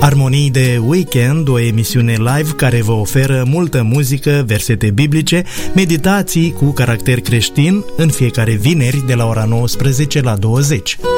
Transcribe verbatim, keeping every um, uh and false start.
Armonii de Weekend, o emisiune live care vă oferă multă muzică, versete biblice, meditații cu caracter creștin în fiecare vineri de la ora nouăsprezece la douăzeci.